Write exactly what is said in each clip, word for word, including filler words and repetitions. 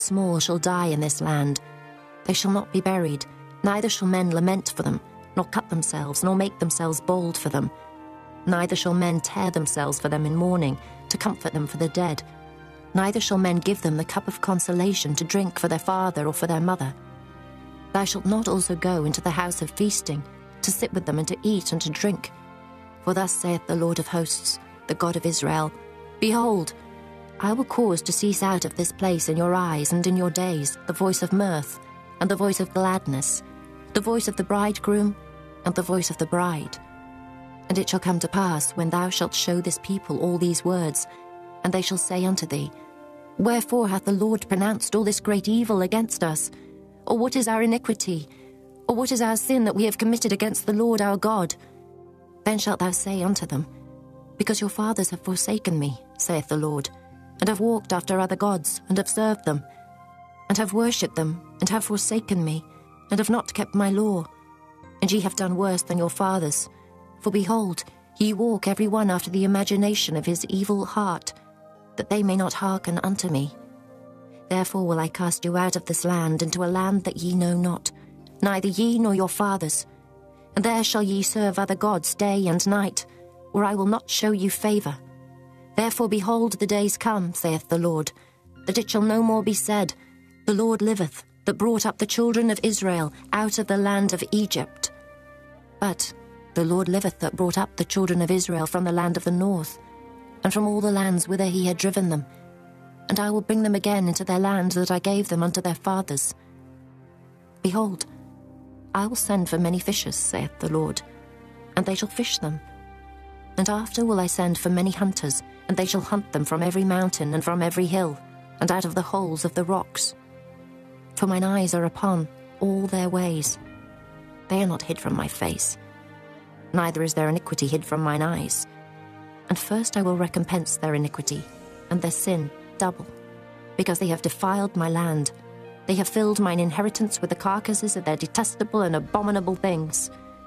small shall die in this land. They shall not be buried, neither shall men lament for them, nor cut themselves, nor make themselves bald for them. Neither shall men tear themselves for them in mourning, to comfort them for the dead. Neither shall men give them the cup of consolation to drink for their father or for their mother. Thou shalt not also go into the house of feasting, to sit with them and to eat and to drink. For thus saith the Lord of hosts, the God of Israel, Behold, I will cause to cease out of this place in your eyes and in your days the voice of mirth, and the voice of gladness, the voice of the bridegroom, and the voice of the bride. And it shall come to pass, when thou shalt show this people all these words, and they shall say unto thee, Wherefore hath the Lord pronounced all this great evil against us? Or what is our iniquity? Or what is our sin that we have committed against the Lord our God? Then shalt thou say unto them, Because your fathers have forsaken me, saith the Lord, and have walked after other gods, and have served them, and have worshipped them, and have forsaken me, and have not kept my law. And ye have done worse than your fathers. For behold, ye walk every one after the imagination of his evil heart, that they may not hearken unto me. Therefore will I cast you out of this land into a land that ye know not, neither ye nor your fathers. And there shall ye serve other gods day and night, where I will not show you favour. Therefore behold, the days come, saith the Lord, that it shall no more be said, The Lord liveth, that brought up the children of Israel out of the land of Egypt. But the Lord liveth, that brought up the children of Israel from the land of the north, and from all the lands whither he had driven them. And I will bring them again into their land that I gave them unto their fathers. Behold, I will send for many fishers, saith the Lord, and they shall fish them. And after will I send for many hunters, and they shall hunt them from every mountain and from every hill, and out of the holes of the rocks. For mine eyes are upon all their ways. They are not hid from my face, neither is their iniquity hid from mine eyes. And first I will recompense their iniquity, and their sin double, because they have defiled my land. They have filled mine inheritance with the carcasses of their detestable and abominable things.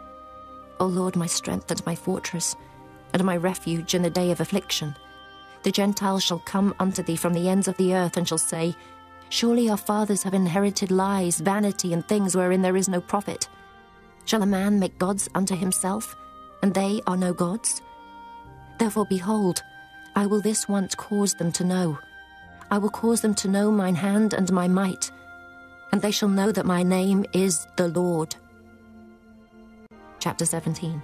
O Lord, my strength and my fortress, and my refuge in the day of affliction. The Gentiles shall come unto thee from the ends of the earth, and shall say, Surely our fathers have inherited lies, vanity, and things wherein there is no profit. Shall a man make gods unto himself, and they are no gods? Therefore, behold, I will this once cause them to know. I will cause them to know mine hand and my might, and they shall know that my name is the Lord. Chapter seventeen.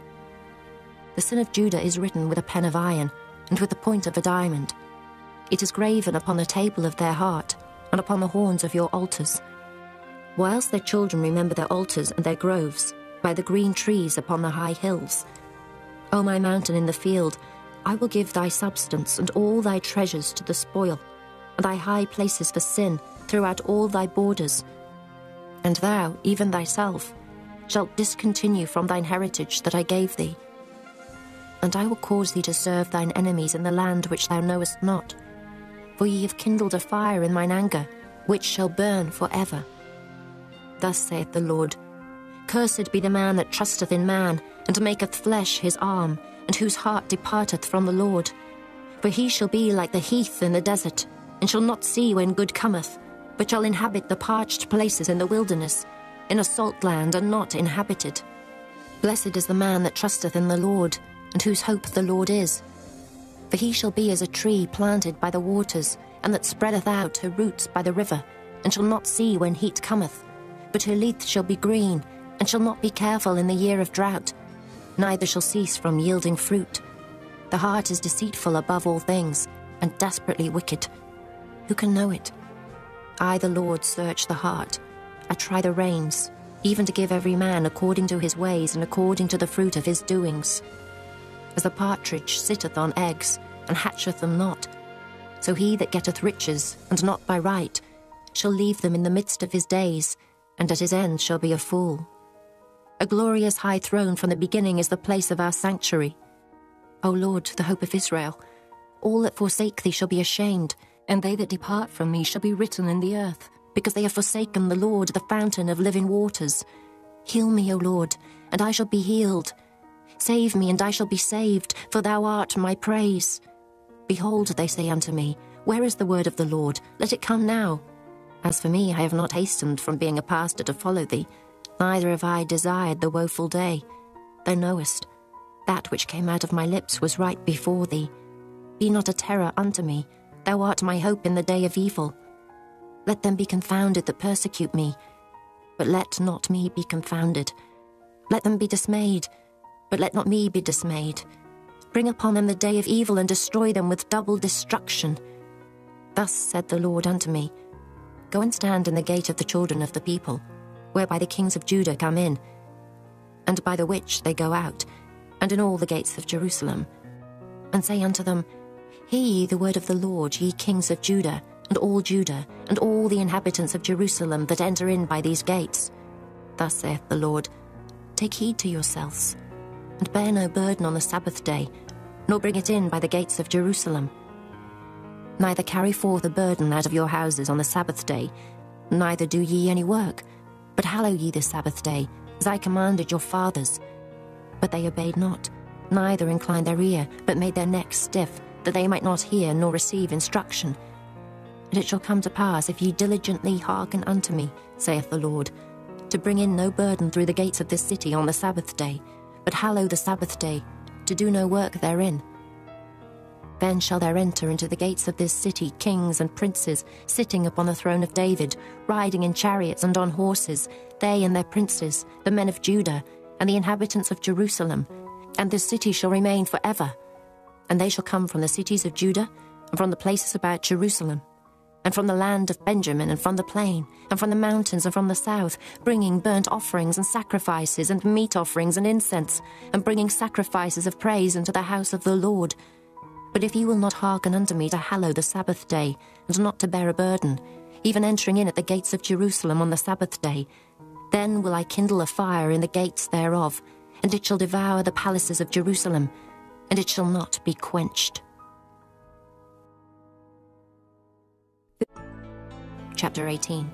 The sin of Judah is written with a pen of iron, and with the point of a diamond. It is graven upon the table of their heart, and upon the horns of your altars. Whilst their children remember their altars and their groves, by the green trees upon the high hills. O my mountain in the field, I will give thy substance and all thy treasures to the spoil, and thy high places for sin throughout all thy borders. And thou, even thyself, shalt discontinue from thine heritage that I gave thee. And I will cause thee to serve thine enemies in the land which thou knowest not. For ye have kindled a fire in mine anger, which shall burn for ever. Thus saith the Lord, Cursed be the man that trusteth in man, and maketh flesh his arm, and whose heart departeth from the Lord. For he shall be like the heath in the desert, and shall not see when good cometh, but shall inhabit the parched places in the wilderness, in a salt land and not inhabited. Blessed is the man that trusteth in the Lord, and whose hope the Lord is. For he shall be as a tree planted by the waters, and that spreadeth out her roots by the river, and shall not see when heat cometh, but her leaf shall be green, and shall not be careful in the year of drought, neither shall cease from yielding fruit. The heart is deceitful above all things, and desperately wicked. Who can know it? I, the Lord, search the heart. I try the reins, even to give every man according to his ways and according to the fruit of his doings. As the partridge sitteth on eggs, and hatcheth them not, so he that getteth riches, and not by right, shall leave them in the midst of his days, and at his end shall be a fool. A glorious high throne from the beginning is the place of our sanctuary. O Lord, the hope of Israel, all that forsake thee shall be ashamed, and they that depart from me shall be written in the earth, because they have forsaken the Lord, the fountain of living waters. Heal me, O Lord, and I shall be healed. Save me, and I shall be saved, for thou art my praise. Behold, they say unto me, Where is the word of the Lord? Let it come now. As for me, I have not hastened from being a pastor to follow thee, neither have I desired the woeful day. Thou knowest, that which came out of my lips was right before thee. Be not a terror unto me, thou art my hope in the day of evil. Let them be confounded that persecute me, but let not me be confounded. Let them be dismayed, but let not me be dismayed. Bring upon them the day of evil, and destroy them with double destruction. Thus said the Lord unto me, Go and stand in the gate of the children of the people, whereby the kings of Judah come in, and by the which they go out, and in all the gates of Jerusalem. And say unto them, Hear ye the word of the Lord, ye kings of Judah, and all Judah, and all the inhabitants of Jerusalem that enter in by these gates. Thus saith the Lord, Take heed to yourselves, and bear no burden on the Sabbath day, nor bring it in by the gates of Jerusalem. Neither carry forth a burden out of your houses on the Sabbath day, neither do ye any work, but hallow ye the Sabbath day, as I commanded your fathers. But they obeyed not, neither inclined their ear, but made their necks stiff, that they might not hear nor receive instruction. And it shall come to pass, if ye diligently hearken unto me, saith the Lord, to bring in no burden through the gates of this city on the Sabbath day, but hallow the Sabbath day, to do no work therein. Then shall there enter into the gates of this city kings and princes, sitting upon the throne of David, riding in chariots and on horses, they and their princes, the men of Judah, and the inhabitants of Jerusalem. And this city shall remain forever. And they shall come from the cities of Judah, and from the places about Jerusalem, and from the land of Benjamin, and from the plain, and from the mountains, and from the south, bringing burnt offerings and sacrifices, and meat offerings and incense, and bringing sacrifices of praise into the house of the Lord. But if ye will not hearken unto me to hallow the Sabbath day, and not to bear a burden, even entering in at the gates of Jerusalem on the Sabbath day, then will I kindle a fire in the gates thereof, and it shall devour the palaces of Jerusalem, and it shall not be quenched. Chapter eighteen.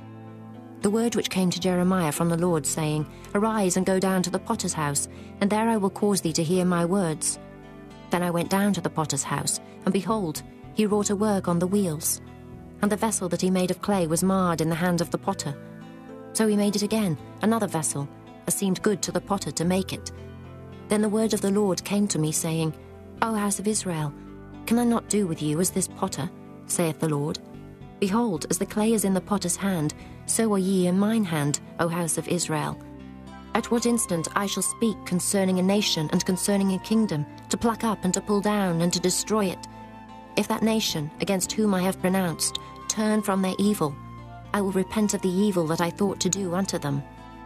The word which came to Jeremiah from the Lord, saying, Arise and go down to the potter's house, and there I will cause thee to hear my words. Then I went down to the potter's house, and behold, he wrought a work on the wheels. And the vessel that he made of clay was marred in the hand of the potter. So he made it again, another vessel, as seemed good to the potter to make it. Then the word of the Lord came to me, saying, O house of Israel, can I not do with you as this potter, saith the Lord? Behold, as the clay is in the potter's hand, so are ye in mine hand, O house of Israel. At what instant I shall speak concerning a nation and concerning a kingdom, to pluck up and to pull down and to destroy it. If that nation, against whom I have pronounced, turn from their evil, I will repent of the evil that I thought to do unto them.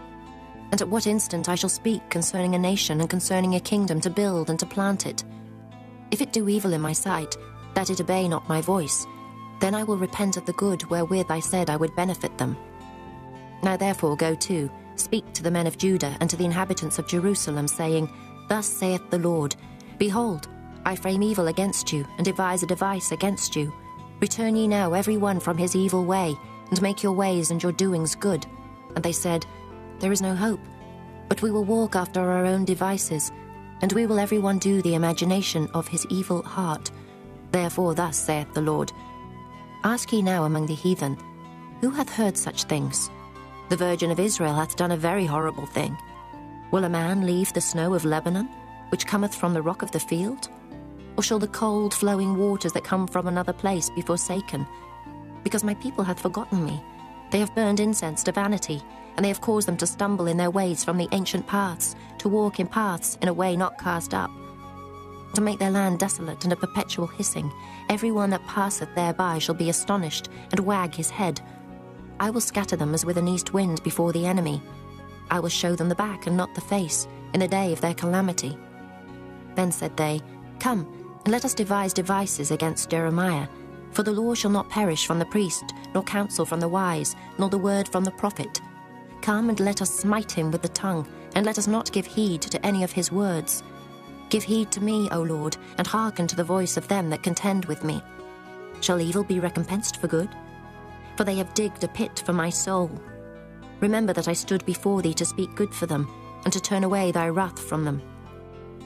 And at what instant I shall speak concerning a nation and concerning a kingdom, to build and to plant it. If it do evil in my sight, that it obey not my voice, then I will repent of the good wherewith I said I would benefit them. Now therefore go to, speak to the men of Judah and to the inhabitants of Jerusalem, saying, Thus saith the Lord, Behold, I frame evil against you, and devise a device against you. Return ye now every one from his evil way, and make your ways and your doings good. And they said, There is no hope, but we will walk after our own devices, and we will every one do the imagination of his evil heart. Therefore thus saith the Lord, Ask ye now among the heathen, who hath heard such things? The Virgin of Israel hath done a very horrible thing. Will a man leave the snow of Lebanon, which cometh from the rock of the field? Or shall the cold flowing waters that come from another place be forsaken? Because my people hath forgotten me. They have burned incense to vanity, and they have caused them to stumble in their ways from the ancient paths, to walk in paths in a way not cast up, to make their land desolate and a perpetual hissing. Every one that passeth thereby shall be astonished, and wag his head. I will scatter them as with an east wind before the enemy. I will show them the back and not the face, in the day of their calamity. Then said they, Come, and let us devise devices against Jeremiah. For the law shall not perish from the priest, nor counsel from the wise, nor the word from the prophet. Come and let us smite him with the tongue, and let us not give heed to any of his words. Give heed to me, O Lord, and hearken to the voice of them that contend with me. Shall evil be recompensed for good? For they have digged a pit for my soul. Remember that I stood before thee to speak good for them, and to turn away thy wrath from them.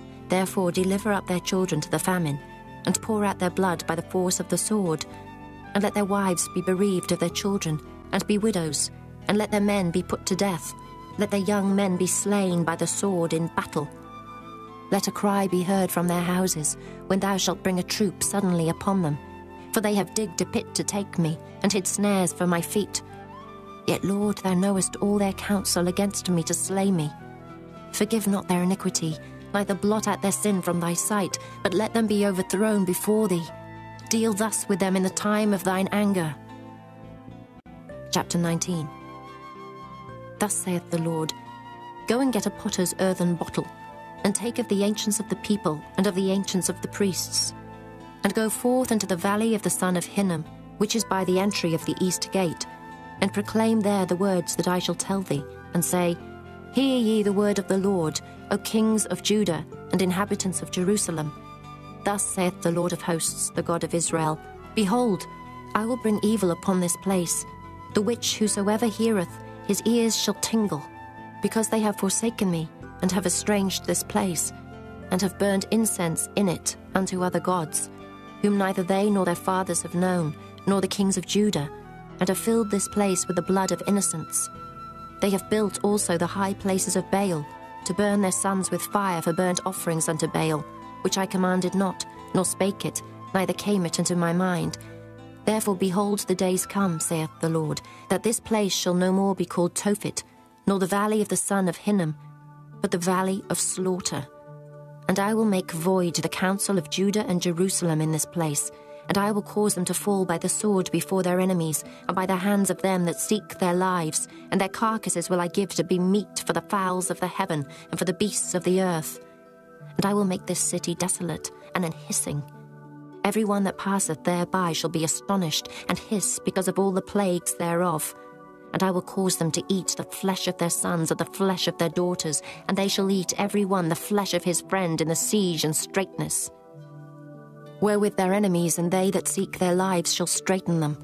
Therefore deliver up their children to the famine, and pour out their blood by the force of the sword. and let their wives be bereaved of their children, and be widows, and let their men be put to death. Let their young men be slain by the sword in battle. Let a cry be heard from their houses, when thou shalt bring a troop suddenly upon them. For they have digged a pit to take me, and hid snares for my feet. Yet, Lord, thou knowest all their counsel against me to slay me. Forgive not their iniquity, neither blot out their sin from thy sight, but let them be overthrown before thee. Deal thus with them in the time of thine anger. Chapter nineteen. Thus saith the Lord, Go and get a potter's earthen bottle, and take of the ancients of the people, and of the ancients of the priests, and go forth into the valley of the son of Hinnom, which is by the entry of the east gate, and proclaim there the words that I shall tell thee, and say, Hear ye the word of the Lord, O kings of Judah, and inhabitants of Jerusalem. Thus saith the Lord of hosts, the God of Israel, Behold, I will bring evil upon this place, the which whosoever heareth, his ears shall tingle, because they have forsaken me, and have estranged this place, and have burned incense in it unto other gods, whom neither they nor their fathers have known, nor the kings of Judah, and have filled this place with the blood of innocents. They have built also the high places of Baal, to burn their sons with fire for burnt offerings unto Baal, which I commanded not, nor spake it, neither came it into my mind. Therefore behold, the days come, saith the Lord, that this place shall no more be called Tophet, nor the valley of the son of Hinnom, but the valley of slaughter. And I will make void the counsel of Judah and Jerusalem in this place, and I will cause them to fall by the sword before their enemies, and by the hands of them that seek their lives, and their carcasses will I give to be meat for the fowls of the heaven, and for the beasts of the earth. And I will make this city desolate, and an hissing. Every one that passeth thereby shall be astonished, and hiss because of all the plagues thereof. And I will cause them to eat the flesh of their sons and the flesh of their daughters, and they shall eat every one the flesh of his friend in the siege and straitness. Wherewith their enemies and they that seek their lives shall straiten them.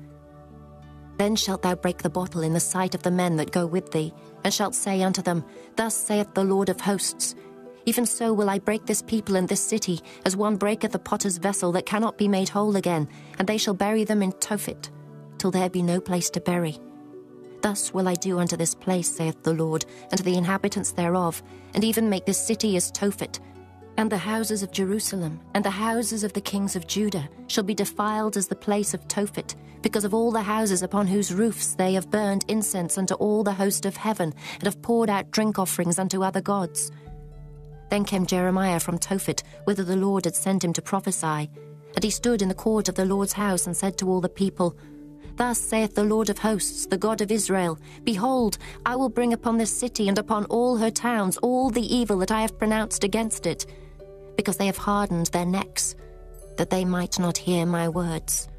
Then shalt thou break the bottle in the sight of the men that go with thee, and shalt say unto them, Thus saith the Lord of hosts, Even so will I break this people and this city, as one breaketh a potter's vessel that cannot be made whole again, and they shall bury them in Tophet, till there be no place to bury. Thus will I do unto this place, saith the Lord, and to the inhabitants thereof, and even make this city as Tophet. And the houses of Jerusalem, and the houses of the kings of Judah, shall be defiled as the place of Tophet, because of all the houses upon whose roofs they have burned incense unto all the host of heaven, and have poured out drink offerings unto other gods. Then came Jeremiah from Tophet, whither the Lord had sent him to prophesy. And he stood in the court of the Lord's house, and said to all the people, Thus saith the Lord of hosts, the God of Israel, Behold, I will bring upon this city and upon all her towns all the evil that I have pronounced against it, because they have hardened their necks, that they might not hear my words.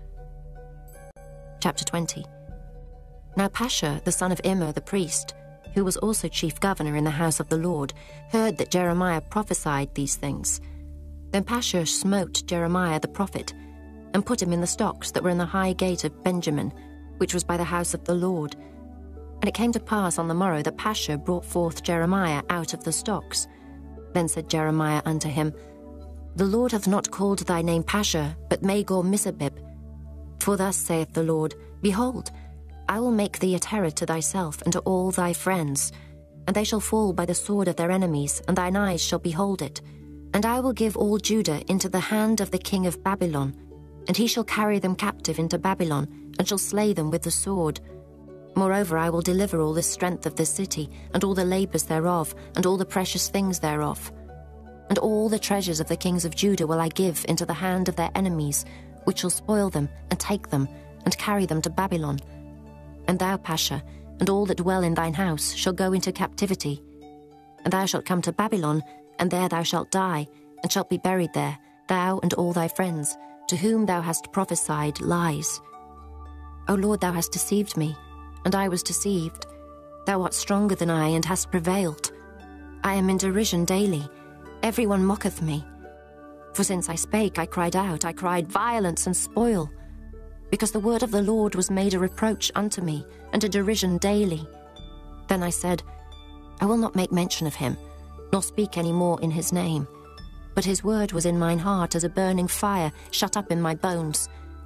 Chapter twenty. Now Pashur, the son of Immer the priest, who was also chief governor in the house of the Lord, heard that Jeremiah prophesied these things. Then Pashur smote Jeremiah the prophet, and put him in the stocks that were in the high gate of Benjamin, which was by the house of the Lord. And it came to pass on the morrow that Pashur brought forth Jeremiah out of the stocks. Then said Jeremiah unto him, The Lord hath not called thy name Pashur, but Magor-Missabib. For thus saith the Lord, Behold, I will make thee a terror to thyself and to all thy friends, and they shall fall by the sword of their enemies, and thine eyes shall behold it. And I will give all Judah into the hand of the king of Babylon, and he shall carry them captive into Babylon, and shall slay them with the sword. Moreover, I will deliver all the strength of this city, and all the labours thereof, and all the precious things thereof. And all the treasures of the kings of Judah will I give into the hand of their enemies, which shall spoil them, and take them, and carry them to Babylon. And thou, Pashur, and all that dwell in thine house, shall go into captivity. And thou shalt come to Babylon, and there thou shalt die, and shalt be buried there, thou and all thy friends, to whom thou hast prophesied lies. O Lord, thou hast deceived me, and I was deceived. Thou art stronger than I, and hast prevailed. I am in derision daily. Every one mocketh me. For since I spake, I cried out, I cried violence and spoil. Because the word of the Lord was made a reproach unto me, and a derision daily. Then I said, I will not make mention of him, nor speak any more in his name. But his word was in mine heart as a burning fire shut up in my bones,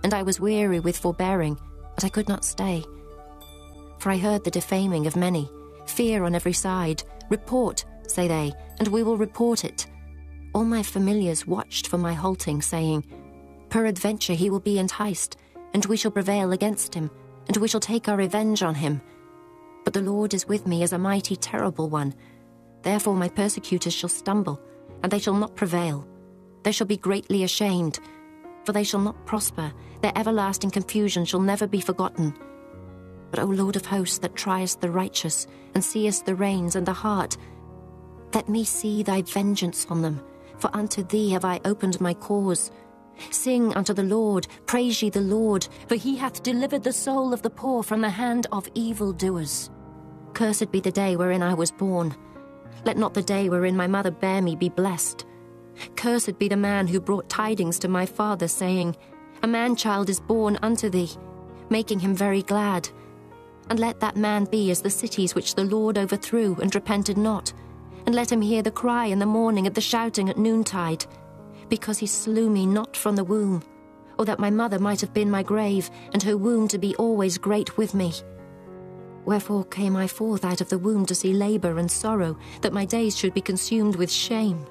and I was weary with forbearing, but I could not stay. For I heard the defaming of many, fear on every side. Report, say they, and we will report it. All my familiars watched for my halting, saying, Peradventure he will be enticed, and we shall prevail against him, and we shall take our revenge on him. But the Lord is with me as a mighty, terrible one. Therefore my persecutors shall stumble, and they shall not prevail. They shall be greatly ashamed, for they shall not prosper. Their everlasting confusion shall never be forgotten. But, O Lord of hosts, that triest the righteous, and seest the reins and the heart, let me see thy vengeance on them, for unto thee have I opened my cause. Sing unto the Lord, praise ye the Lord, for he hath delivered the soul of the poor from the hand of evildoers. Cursed be the day wherein I was born. Let not the day wherein my mother bare me be blessed. Cursed be the man who brought tidings to my father, saying, A man-child is born unto thee, making him very glad. And let that man be as the cities which the Lord overthrew and repented not. And let him hear the cry in the morning and the shouting at noontide. Because he slew me not from the womb, or that my mother might have been my grave, and her womb to be always great with me. Wherefore came I forth out of the womb to see labour and sorrow, that my days should be consumed with shame.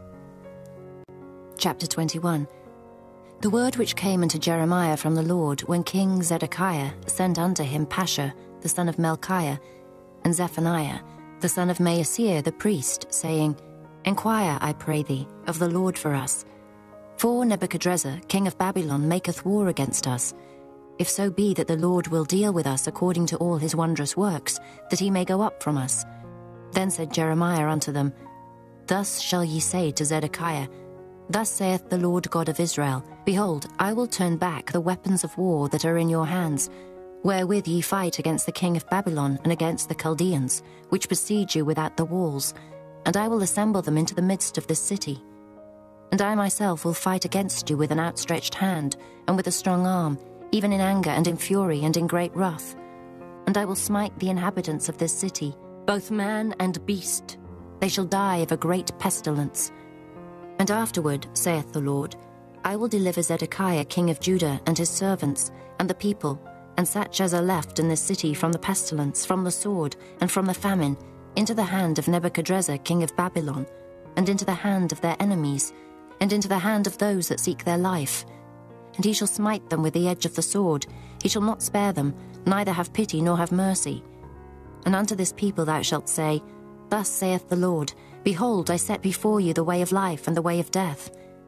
Chapter twenty-one. The word which came unto Jeremiah from the Lord, when King Zedekiah sent unto him Pashur, the son of Melchiah, and Zephaniah, the son of Maaseiah the priest, saying, Enquire, I pray thee, of the Lord for us. For Nebuchadrezzar, king of Babylon, maketh war against us. If so be that the Lord will deal with us according to all his wondrous works, that he may go up from us. Then said Jeremiah unto them, Thus shall ye say to Zedekiah, Thus saith the Lord God of Israel, Behold, I will turn back the weapons of war that are in your hands, wherewith ye fight against the king of Babylon and against the Chaldeans, which besiege you without the walls, and I will assemble them into the midst of this city. And I myself will fight against you with an outstretched hand, and with a strong arm, even in anger and in fury and in great wrath. And I will smite the inhabitants of this city, both man and beast. They shall die of a great pestilence. And afterward, saith the Lord, I will deliver Zedekiah king of Judah and his servants, and the people, and such as are left in this city from the pestilence, from the sword, and from the famine, into the hand of Nebuchadrezzar king of Babylon, and into the hand of their enemies, and into the hand of those that seek their life. And he shall smite them with the edge of the sword. He shall not spare them, neither have pity nor have mercy. And unto this people thou shalt say, Thus saith the Lord, Behold, I set before you the way of life and the way of death.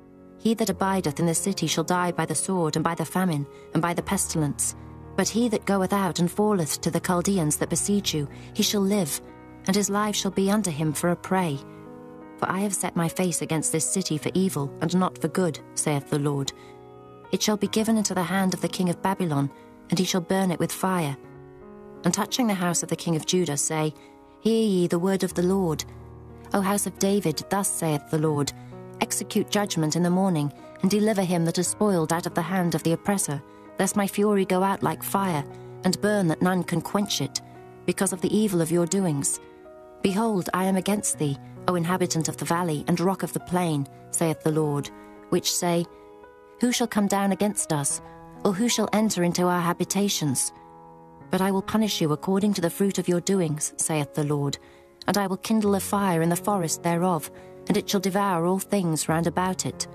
He that abideth in the city shall die by the sword, and by the famine, and by the pestilence. But he that goeth out and falleth to the Chaldeans that besiege you, he shall live, and his life shall be unto him for a prey. For I have set my face against this city for evil, and not for good, saith the Lord. It shall be given into the hand of the king of Babylon, and he shall burn it with fire. And touching the house of the king of Judah, say, Hear ye the word of the Lord. O house of David, thus saith the Lord, Execute judgment in the morning, and deliver him that is spoiled out of the hand of the oppressor, lest my fury go out like fire, and burn that none can quench it, because of the evil of your doings. Behold, I am against thee, O inhabitant of the valley and rock of the plain, saith the Lord, which say, Who shall come down against us, or who shall enter into our habitations? But I will punish you according to the fruit of your doings, saith the Lord, and I will kindle a fire in the forest thereof, and it shall devour all things round about it.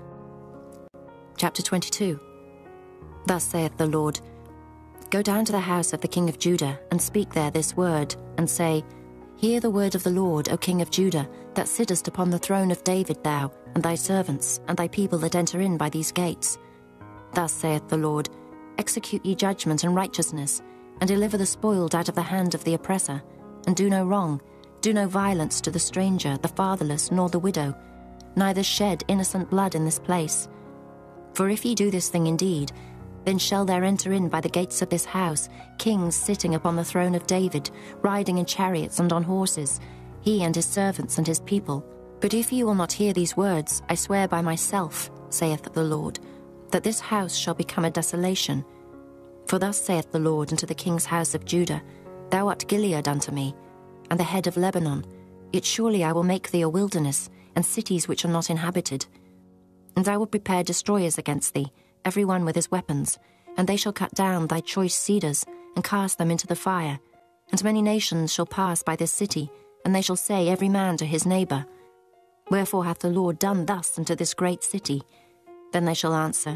Chapter twenty-two. Thus saith the Lord, Go down to the house of the king of Judah, and speak there this word, and say, Hear the word of the Lord, O king of Judah, that sittest upon the throne of David thou, and thy servants, and thy people that enter in by these gates. Thus saith the Lord, Execute ye judgment and righteousness, and deliver the spoiled out of the hand of the oppressor, and do no wrong, do no violence to the stranger, the fatherless, nor the widow, neither shed innocent blood in this place. For if ye do this thing indeed, then shall there enter in by the gates of this house kings sitting upon the throne of David, riding in chariots and on horses, he and his servants and his people. But if ye will not hear these words, I swear by myself, saith the Lord, that this house shall become a desolation. For thus saith the Lord unto the king's house of Judah, Thou art Gilead unto me, and the head of Lebanon, yet surely I will make thee a wilderness, and cities which are not inhabited. And I will prepare destroyers against thee, every one with his weapons, and they shall cut down thy choice cedars, and cast them into the fire. And many nations shall pass by this city, and they shall say every man to his neighbour, Wherefore hath the Lord done thus unto this great city? Then they shall answer,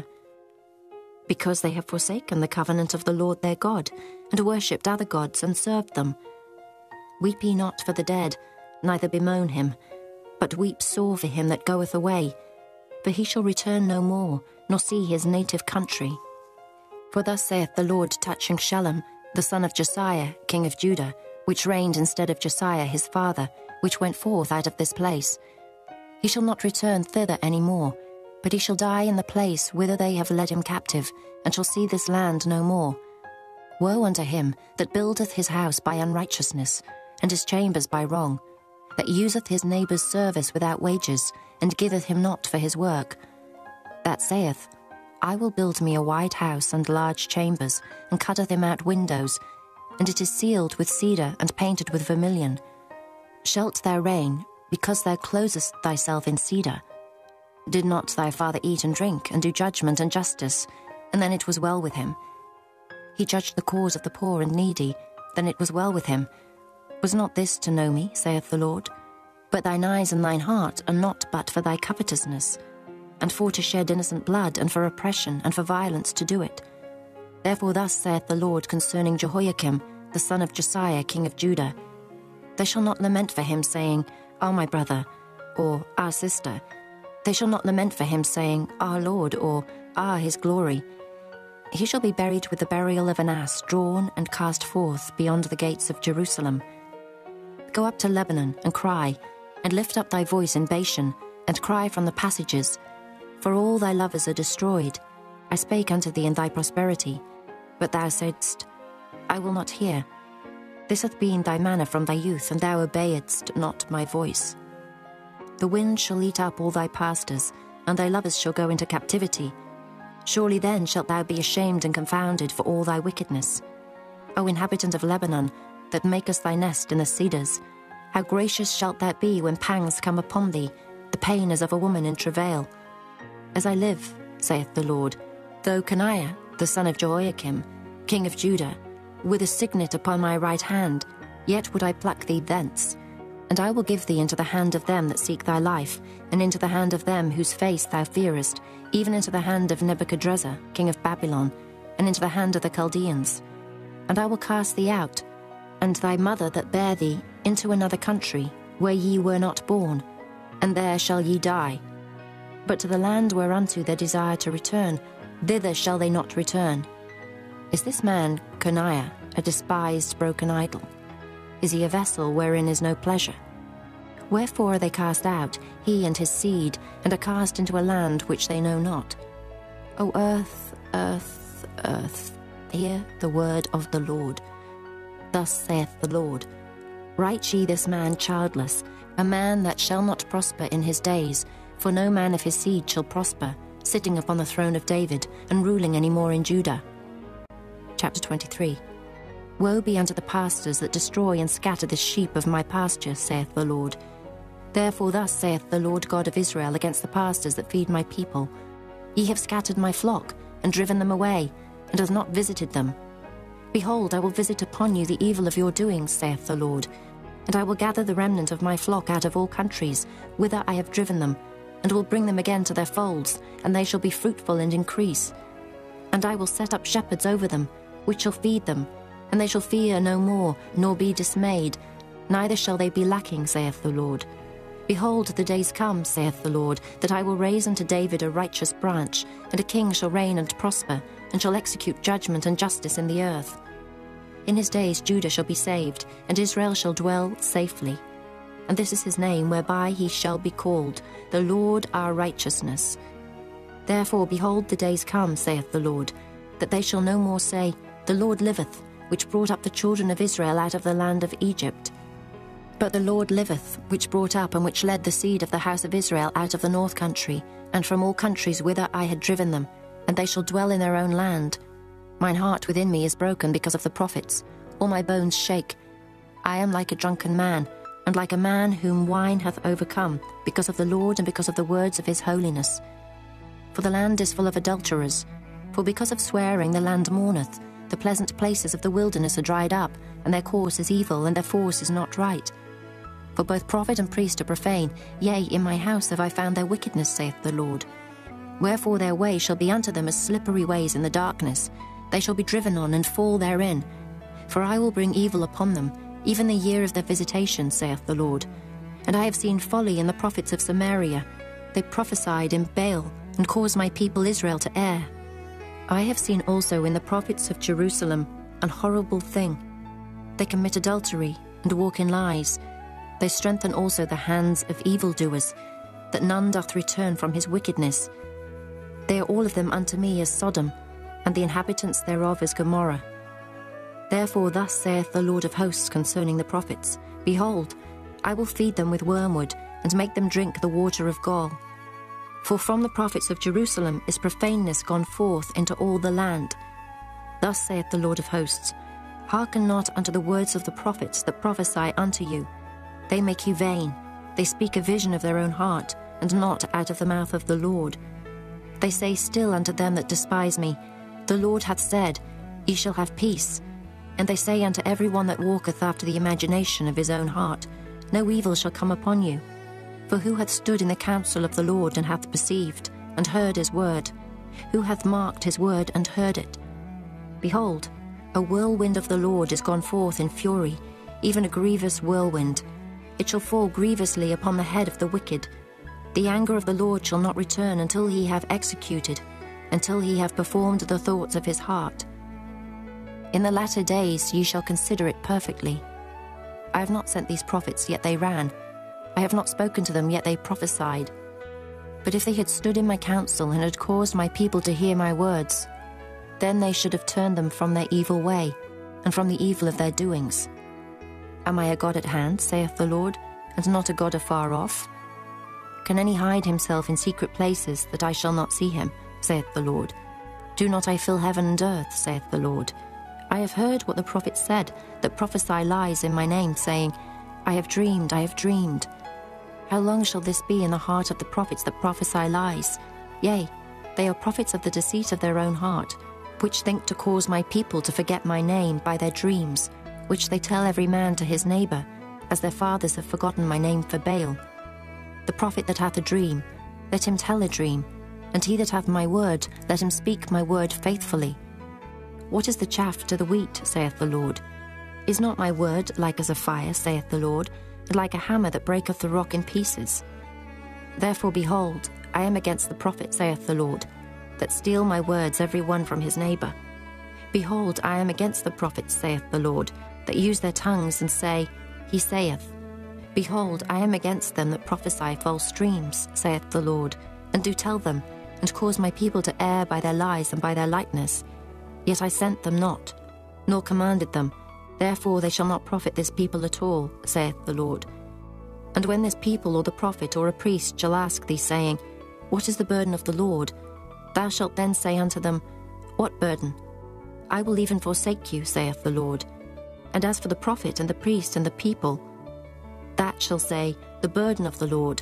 Because they have forsaken the covenant of the Lord their God, and worshipped other gods, and served them. Weep ye not for the dead, neither bemoan him, but weep sore for him that goeth away, for he shall return no more, nor see his native country. For thus saith the Lord touching Shallum, the son of Josiah, king of Judah, which reigned instead of Josiah his father, which went forth out of this place. He shall not return thither any more, but he shall die in the place whither they have led him captive, and shall see this land no more. Woe unto him that buildeth his house by unrighteousness, and his chambers by wrong, that useth his neighbour's service without wages, and giveth him not for his work. That saith, I will build me a wide house and large chambers, and cutteth him out windows, and it is sealed with cedar and painted with vermilion. Shalt thou reign, because thou closest thyself in cedar? Did not thy father eat and drink, and do judgment and justice? And then it was well with him. He judged the cause of the poor and needy, then it was well with him. Was not this to know me, saith the Lord? But thine eyes and thine heart are not but for thy covetousness, and for to shed innocent blood, and for oppression, and for violence to do it. Therefore thus saith the Lord concerning Jehoiakim, the son of Josiah, king of Judah, They shall not lament for him, saying, Our my brother, or Our sister. They shall not lament for him, saying, Our Lord, or Ah, his glory. He shall be buried with the burial of an ass, drawn and cast forth beyond the gates of Jerusalem. Go up to Lebanon, and cry, and lift up thy voice in Bashan, and cry from the passages, for all thy lovers are destroyed. I spake unto thee in thy prosperity, but thou saidst, I will not hear. This hath been thy manner from thy youth, and thou obeyedst not my voice. The wind shall eat up all thy pastors, and thy lovers shall go into captivity. Surely then shalt thou be ashamed and confounded for all thy wickedness. O inhabitant of Lebanon, that makest thy nest in the cedars, how gracious shalt thou be when pangs come upon thee, the pain as of a woman in travail. As I live, saith the Lord, though Coniah, the son of Jehoiakim, king of Judah, with a signet upon my right hand, yet would I pluck thee thence. And I will give thee into the hand of them that seek thy life, and into the hand of them whose face thou fearest, even into the hand of Nebuchadrezzar, king of Babylon, and into the hand of the Chaldeans. And I will cast thee out, and thy mother that bare thee, into another country, where ye were not born, and there shall ye die. But to the land whereunto they desire to return, thither shall they not return. Is this man, Coniah, a despised broken idol? Is he a vessel wherein is no pleasure? Wherefore are they cast out, he and his seed, and are cast into a land which they know not? O earth, earth, earth, hear the word of the Lord. Thus saith the Lord, Write ye this man childless, a man that shall not prosper in his days, for no man of his seed shall prosper, sitting upon the throne of David, and ruling any more in Judah. Chapter twenty-three. Woe be unto the pastors that destroy and scatter the sheep of my pasture, saith the Lord. Therefore thus saith the Lord God of Israel against the pastors that feed my people, Ye have scattered my flock, and driven them away, and have not visited them. Behold, I will visit upon you the evil of your doings, saith the Lord, and I will gather the remnant of my flock out of all countries, whither I have driven them, and will bring them again to their folds, and they shall be fruitful and increase. And I will set up shepherds over them, which shall feed them, and they shall fear no more, nor be dismayed, neither shall they be lacking, saith the Lord. Behold, the days come, saith the Lord, that I will raise unto David a righteous branch, and a king shall reign and prosper, and shall execute judgment and justice in the earth. In his days Judah shall be saved, and Israel shall dwell safely. And this is his name, whereby he shall be called, the Lord our righteousness. Therefore, behold, the days come, saith the Lord, that they shall no more say, The Lord liveth, which brought up the children of Israel out of the land of Egypt. But the Lord liveth, which brought up and which led the seed of the house of Israel out of the north country, and from all countries whither I had driven them, and they shall dwell in their own land. Mine heart within me is broken because of the prophets, all my bones shake. I am like a drunken man, and like a man whom wine hath overcome, because of the Lord and because of the words of his holiness. For the land is full of adulterers, For because of swearing the land mourneth, the pleasant places of the wilderness are dried up, and their course is evil, and their force is not right. For both prophet and priest are profane, yea, in my house have I found their wickedness, saith the Lord. Wherefore their way shall be unto them as slippery ways in the darkness. They shall be driven on and fall therein. For I will bring evil upon them, even the year of their visitation, saith the Lord. And I have seen folly in the prophets of Samaria. They prophesied in Baal, and caused my people Israel to err. I have seen also in the prophets of Jerusalem an horrible thing. They commit adultery, and walk in lies. They strengthen also the hands of evildoers, that none doth return from his wickedness. They are all of them unto me as Sodom, and the inhabitants thereof as Gomorrah. Therefore thus saith the Lord of hosts concerning the prophets, Behold, I will feed them with wormwood, and make them drink the water of gall. For from the prophets of Jerusalem is profaneness gone forth into all the land. Thus saith the Lord of hosts, Hearken not unto the words of the prophets that prophesy unto you. They make you vain. They speak a vision of their own heart, and not out of the mouth of the Lord. They say still unto them that despise me, The Lord hath said, Ye shall have peace. And they say unto every one that walketh after the imagination of his own heart, No evil shall come upon you. For who hath stood in the counsel of the Lord, and hath perceived, and heard his word? Who hath marked his word, and heard it? Behold, a whirlwind of the Lord is gone forth in fury, even a grievous whirlwind. It shall fall grievously upon the head of the wicked. The anger of the Lord shall not return until he have executed, until he have performed the thoughts of his heart. In the latter days ye shall consider it perfectly. I have not sent these prophets, yet they ran. I have not spoken to them, yet they prophesied. But if they had stood in my counsel, and had caused my people to hear my words, then they should have turned them from their evil way, and from the evil of their doings. Am I a God at hand, saith the Lord, and not a God afar off? Can any hide himself in secret places, that I shall not see him, saith the Lord? Do not I fill heaven and earth, saith the Lord? I have heard what the prophets said, that prophesy lies in my name, saying, I have dreamed, I have dreamed. How long shall this be in the heart of the prophets that prophesy lies? Yea, they are prophets of the deceit of their own heart, which think to cause my people to forget my name by their dreams, which they tell every man to his neighbour, as their fathers have forgotten my name for Baal. The prophet that hath a dream, let him tell a dream, and he that hath my word, let him speak my word faithfully. What is the chaff to the wheat, saith the Lord? Is not my word like as a fire, saith the Lord, and like a hammer that breaketh the rock in pieces? Therefore, behold, I am against the prophet, saith the Lord, that steal my words every one from his neighbour. Behold, I am against the prophets, saith the Lord, that use their tongues and say, He saith. Behold, I am against them that prophesy false dreams, saith the Lord, and do tell them, and cause my people to err by their lies and by their lightness. Yet I sent them not, nor commanded them. Therefore they shall not profit this people at all, saith the Lord. And when this people or the prophet or a priest shall ask thee, saying, What is the burden of the Lord? Thou shalt then say unto them, What burden? I will even forsake you, saith the Lord. And as for the prophet and the priest and the people, that shall say, The burden of the Lord.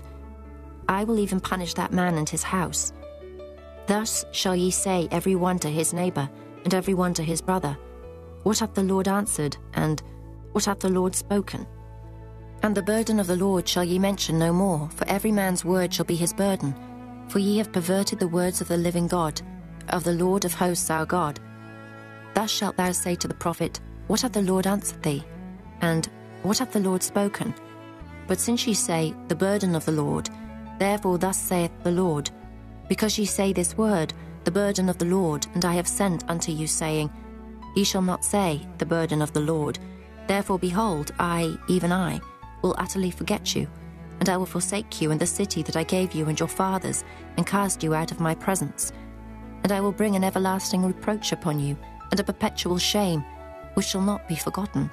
I will even punish that man and his house. Thus shall ye say every one to his neighbour, and every one to his brother, What hath the Lord answered? And what hath the Lord spoken? And the burden of the Lord shall ye mention no more, for every man's word shall be his burden. For ye have perverted the words of the living God, of the Lord of hosts our God. Thus shalt thou say to the prophet, What hath the Lord answered thee? And what hath the Lord spoken? But since ye say, The burden of the Lord, therefore thus saith the Lord, because ye say this word, The burden of the Lord, and I have sent unto you, saying, Ye shall not say, The burden of the Lord. Therefore, behold, I, even I, will utterly forget you, and I will forsake you and the city that I gave you and your fathers, and cast you out of my presence. And I will bring an everlasting reproach upon you, and a perpetual shame, which shall not be forgotten.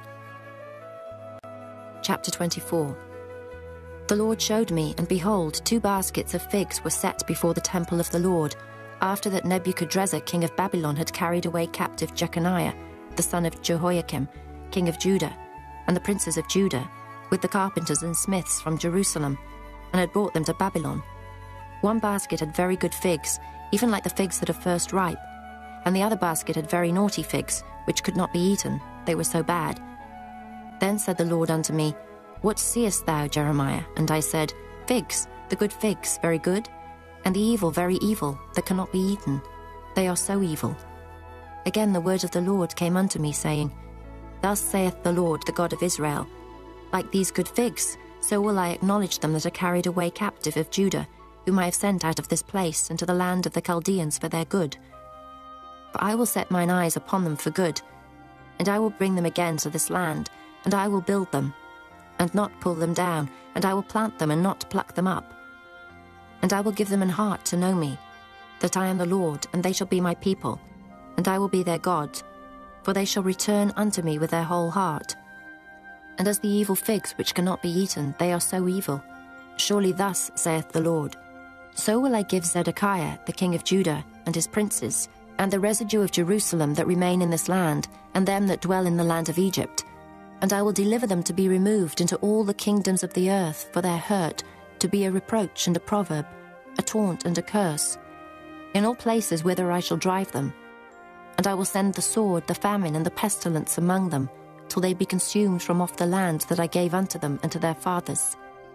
Chapter twenty-four. The Lord showed me, and behold, two baskets of figs were set before the temple of the Lord, after that Nebuchadrezzar king of Babylon had carried away captive Jeconiah, the son of Jehoiakim, king of Judah, and the princes of Judah, with the carpenters and smiths from Jerusalem, and had brought them to Babylon. One basket had very good figs, even like the figs that are first ripe, and the other basket had very naughty figs, which could not be eaten, they were so bad. Then said the Lord unto me, What seest thou, Jeremiah? And I said, Figs, the good figs, very good, and the evil, very evil, that cannot be eaten. They are so evil. Again the word of the Lord came unto me, saying, Thus saith the Lord, the God of Israel, Like these good figs, so will I acknowledge them that are carried away captive of Judah, whom I have sent out of this place into the land of the Chaldeans for their good. For I will set mine eyes upon them for good, and I will bring them again to this land, and I will build them, and not pull them down, and I will plant them and not pluck them up. And I will give them an heart to know me, that I am the Lord, and they shall be my people, and I will be their God, for they shall return unto me with their whole heart. And as the evil figs which cannot be eaten, they are so evil. Surely thus saith the Lord, So will I give Zedekiah the king of Judah, and his princes, and the residue of Jerusalem that remain in this land, and them that dwell in the land of Egypt, and I will deliver them to be removed into all the kingdoms of the earth for their hurt, to be a reproach and a proverb, a taunt and a curse, in all places whither I shall drive them. And I will send the sword, the famine, and the pestilence among them, till they be consumed from off the land that I gave unto them and to their fathers.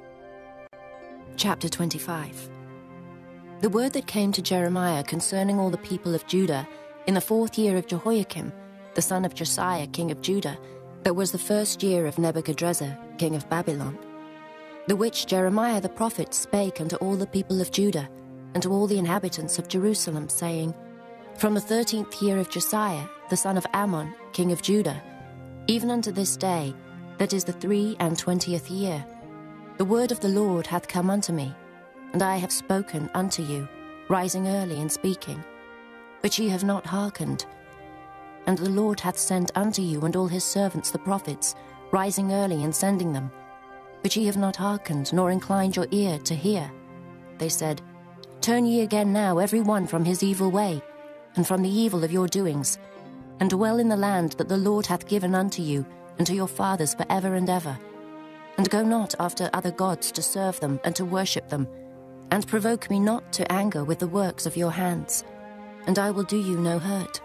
Chapter twenty-five. The word that came to Jeremiah concerning all the people of Judah in the fourth year of Jehoiakim, the son of Josiah, king of Judah, that was the first year of Nebuchadrezzar, king of Babylon, the which Jeremiah the prophet spake unto all the people of Judah, and to all the inhabitants of Jerusalem, saying, From the thirteenth year of Josiah, the son of Ammon, king of Judah, even unto this day, that is the three and twentieth year, the word of the Lord hath come unto me, and I have spoken unto you, rising early and speaking. But ye have not hearkened. And the Lord hath sent unto you and all his servants the prophets, rising early and sending them. But ye have not hearkened, nor inclined your ear to hear. They said, Turn ye again now every one from his evil way, and from the evil of your doings, and dwell in the land that the Lord hath given unto you and to your fathers for ever and ever. And go not after other gods to serve them and to worship them, and provoke me not to anger with the works of your hands, and I will do you no hurt.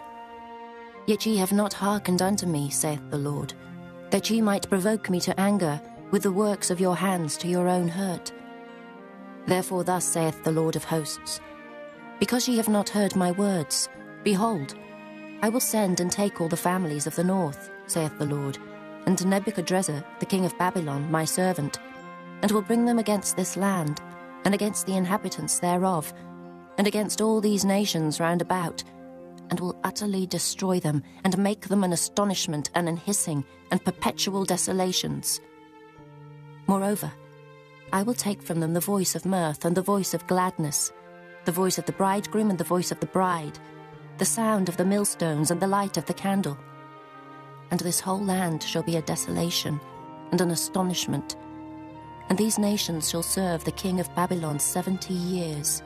Yet ye have not hearkened unto me, saith the Lord, that ye might provoke me to anger with the works of your hands to your own hurt. Therefore thus saith the Lord of hosts, Because ye have not heard my words, behold, I will send and take all the families of the north, saith the Lord, and Nebuchadrezzar, the king of Babylon, my servant, and will bring them against this land, and against the inhabitants thereof, and against all these nations round about, and will utterly destroy them, and make them an astonishment and an hissing, and perpetual desolations. Moreover, I will take from them the voice of mirth and the voice of gladness, the voice of the bridegroom and the voice of the bride, the sound of the millstones and the light of the candle. And this whole land shall be a desolation and an astonishment, and these nations shall serve the king of Babylon seventy years.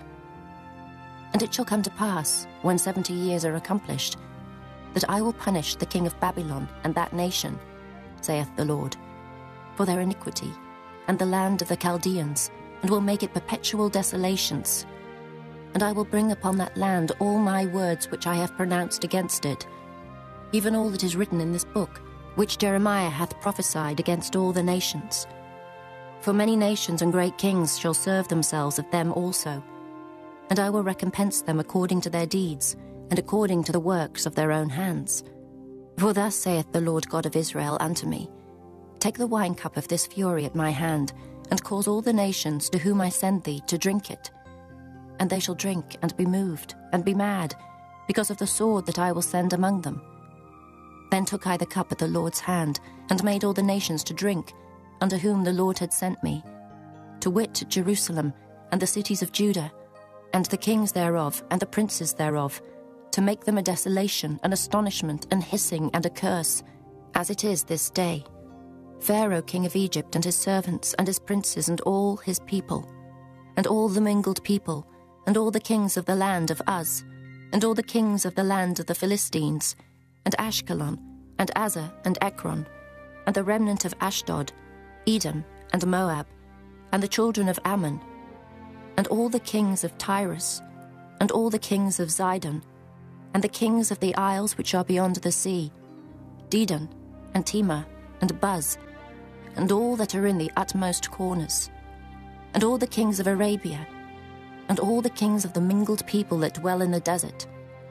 And it shall come to pass, when seventy years are accomplished, that I will punish the king of Babylon and that nation, saith the Lord, for their iniquity, and the land of the Chaldeans, and will make it perpetual desolations. And I will bring upon that land all my words which I have pronounced against it, even all that is written in this book, which Jeremiah hath prophesied against all the nations. For many nations and great kings shall serve themselves of them also, and I will recompense them according to their deeds, and according to the works of their own hands. For thus saith the Lord God of Israel unto me, Take the wine cup of this fury at my hand, and cause all the nations to whom I send thee to drink it. And they shall drink and be moved, and be mad, because of the sword that I will send among them. Then took I the cup at the Lord's hand, and made all the nations to drink, unto whom the Lord had sent me, to wit, Jerusalem, and the cities of Judah, and the kings thereof, and the princes thereof, to make them a desolation, an astonishment, an hissing, and a curse, as it is this day. Pharaoh king of Egypt, and his servants, and his princes, and all his people, and all the mingled people, and all the kings of the land of Uz, and all the kings of the land of the Philistines, and Ashkelon, and Azza, and Ekron, and the remnant of Ashdod, Edom, and Moab, and the children of Ammon, and all the kings of Tyrus, and all the kings of Zidon, and the kings of the isles which are beyond the sea, Dedan, and Tema, and Buz, and all that are in the utmost corners, and all the kings of Arabia, and all the kings of the mingled people that dwell in the desert,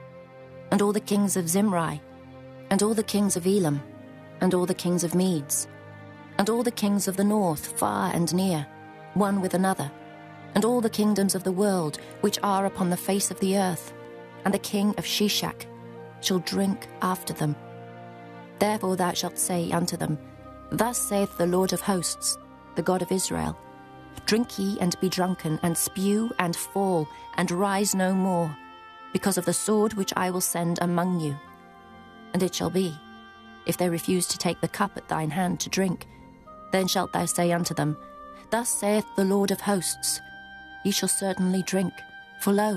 and all the kings of Zimri, and all the kings of Elam, and all the kings of Medes, and all the kings of the north, far and near, one with another, and all the kingdoms of the world which are upon the face of the earth, and the king of Shishak shall drink after them. Therefore thou shalt say unto them, Thus saith the Lord of hosts, the God of Israel, Drink ye and be drunken, and spew and fall, and rise no more, because of the sword which I will send among you. And it shall be, if they refuse to take the cup at thine hand to drink, then shalt thou say unto them, Thus saith the Lord of hosts, Ye shall certainly drink, for lo,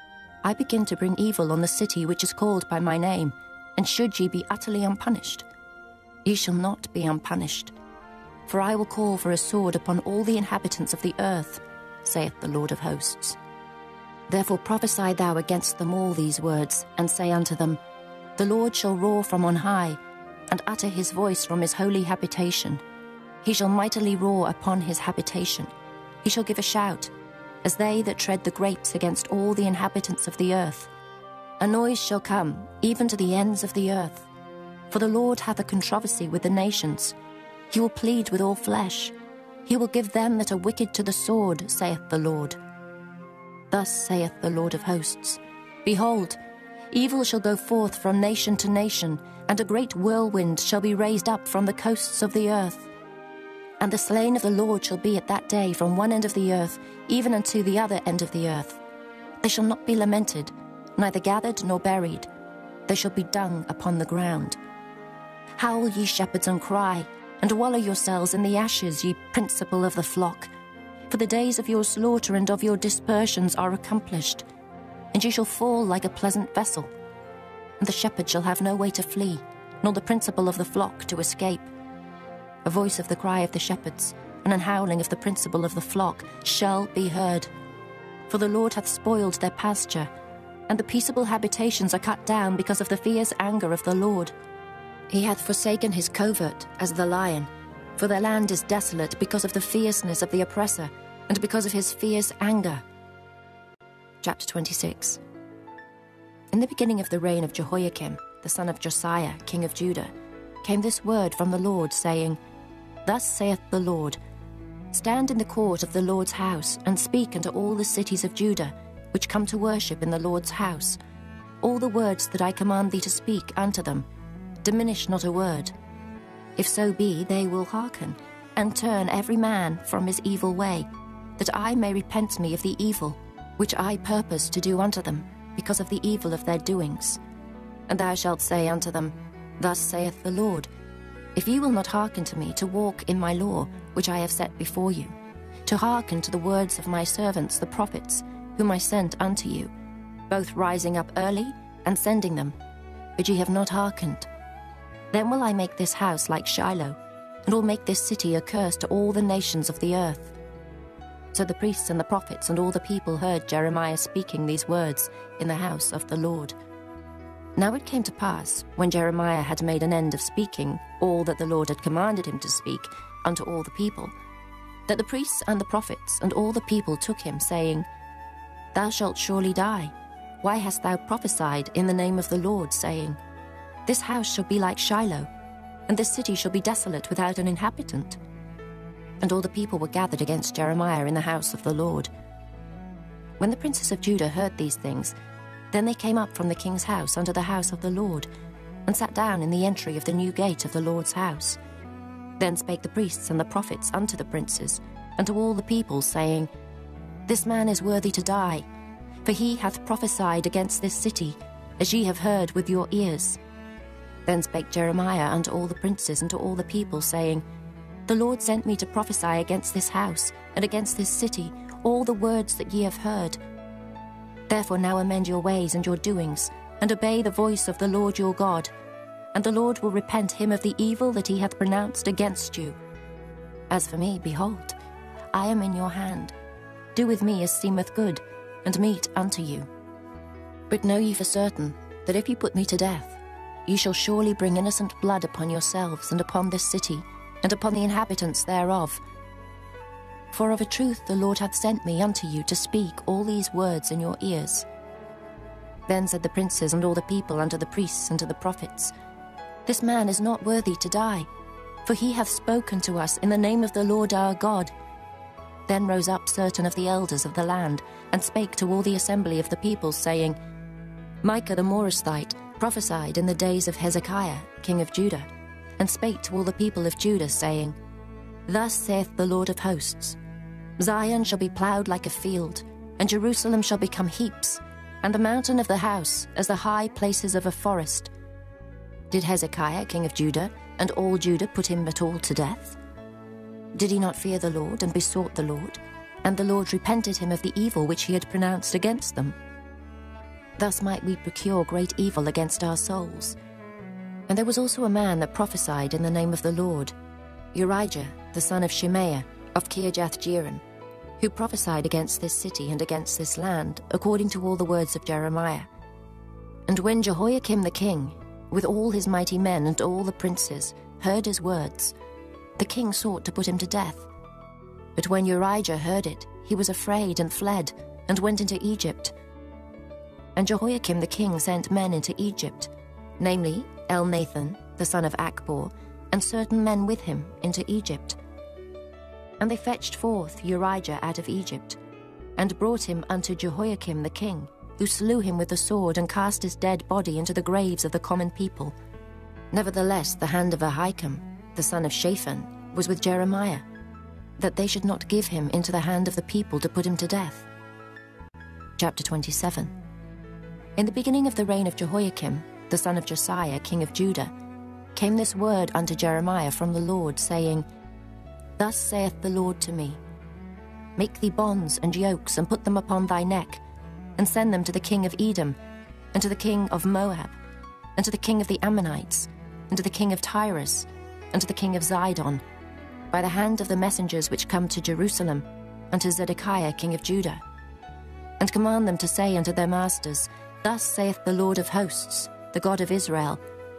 I begin to bring evil on the city which is called by my name, and should ye be utterly unpunished? Ye shall not be unpunished. For I will call for a sword upon all the inhabitants of the earth, saith the Lord of hosts. Therefore prophesy thou against them all these words, and say unto them, The Lord shall roar from on high, and utter his voice from his holy habitation. He shall mightily roar upon his habitation. He shall give a shout, as they that tread the grapes against all the inhabitants of the earth. A noise shall come, even to the ends of the earth. For the Lord hath a controversy with the nations. He will plead with all flesh. He will give them that are wicked to the sword, saith the Lord. Thus saith the Lord of hosts, Behold, evil shall go forth from nation to nation, and a great whirlwind shall be raised up from the coasts of the earth. And the slain of the Lord shall be at that day from one end of the earth, even unto the other end of the earth. They shall not be lamented, neither gathered nor buried. They shall be dung upon the ground. Howl, ye shepherds, and cry, and wallow yourselves in the ashes, ye principal of the flock. For the days of your slaughter and of your dispersions are accomplished, and ye shall fall like a pleasant vessel. And the shepherd shall have no way to flee, nor the principal of the flock to escape. A voice of the cry of the shepherds, and an howling of the principal of the flock shall be heard. For the Lord hath spoiled their pasture, and the peaceable habitations are cut down because of the fierce anger of the Lord. He hath forsaken his covert as the lion, for their land is desolate because of the fierceness of the oppressor, and because of his fierce anger. Chapter twenty-six. In the beginning of the reign of Jehoiakim, the son of Josiah, king of Judah, came this word from the Lord, saying, Thus saith the Lord, Stand in the court of the Lord's house, and speak unto all the cities of Judah, which come to worship in the Lord's house, all the words that I command thee to speak unto them. Diminish not a word. If so be, they will hearken, and turn every man from his evil way, that I may repent me of the evil which I purpose to do unto them, because of the evil of their doings. And thou shalt say unto them, Thus saith the Lord, If ye will not hearken to me to walk in my law, which I have set before you, to hearken to the words of my servants the prophets, whom I sent unto you, both rising up early and sending them, but ye have not hearkened, then will I make this house like Shiloh, and will make this city a curse to all the nations of the earth. So the priests and the prophets and all the people heard Jeremiah speaking these words in the house of the Lord. Now it came to pass, when Jeremiah had made an end of speaking all that the Lord had commanded him to speak unto all the people, that the priests and the prophets and all the people took him, saying, Thou shalt surely die. Why hast thou prophesied in the name of the Lord, saying, This house shall be like Shiloh, and this city shall be desolate without an inhabitant? And all the people were gathered against Jeremiah in the house of the Lord. When the princes of Judah heard these things, then they came up from the king's house unto the house of the Lord, and sat down in the entry of the new gate of the Lord's house. Then spake the priests and the prophets unto the princes, and to all the people, saying, This man is worthy to die, for he hath prophesied against this city, as ye have heard with your ears. Then spake Jeremiah unto all the princes and to all the people, saying, The Lord sent me to prophesy against this house, and against this city, all the words that ye have heard. Therefore now amend your ways and your doings, and obey the voice of the Lord your God, and the Lord will repent him of the evil that he hath pronounced against you. As for me, behold, I am in your hand. Do with me as seemeth good, and meet unto you. But know ye for certain that if you put me to death, ye shall surely bring innocent blood upon yourselves and upon this city, and upon the inhabitants thereof. For of a truth the Lord hath sent me unto you to speak all these words in your ears. Then said the princes and all the people unto the priests and to the prophets, This man is not worthy to die, for he hath spoken to us in the name of the Lord our God. Then rose up certain of the elders of the land, and spake to all the assembly of the people, saying, Micah the Morasthite prophesied in the days of Hezekiah, king of Judah, and spake to all the people of Judah, saying, Thus saith the Lord of hosts, Zion shall be ploughed like a field, and Jerusalem shall become heaps, and the mountain of the house as the high places of a forest. Did Hezekiah, king of Judah, and all Judah put him at all to death? Did he not fear the Lord, and besought the Lord? And the Lord repented him of the evil which he had pronounced against them. Thus might we procure great evil against our souls. And there was also a man that prophesied in the name of the Lord, Urijah, the son of Shemaiah, of Kirjath-jearim, who prophesied against this city and against this land, according to all the words of Jeremiah. And when Jehoiakim the king, with all his mighty men and all the princes, heard his words, the king sought to put him to death. But when Urijah heard it, he was afraid and fled, and went into Egypt. And Jehoiakim the king sent men into Egypt, namely Elnathan, the son of Achbor, and certain men with him into Egypt. And they fetched forth Urijah out of Egypt, and brought him unto Jehoiakim the king, who slew him with the sword, and cast his dead body into the graves of the common people. Nevertheless the hand of Ahikam, the son of Shaphan, was with Jeremiah, that they should not give him into the hand of the people to put him to death. Chapter twenty-seven. In the beginning of the reign of Jehoiakim, the son of Josiah, king of Judah, came this word unto Jeremiah from the Lord, saying, Thus saith the Lord to me, Make thee bonds and yokes, and put them upon thy neck, and send them to the king of Edom, and to the king of Moab, and to the king of the Ammonites, and to the king of Tyrus, and to the king of Zidon, by the hand of the messengers which come to Jerusalem, unto Zedekiah king of Judah. And command them to say unto their masters, Thus saith the Lord of hosts, the God of Israel,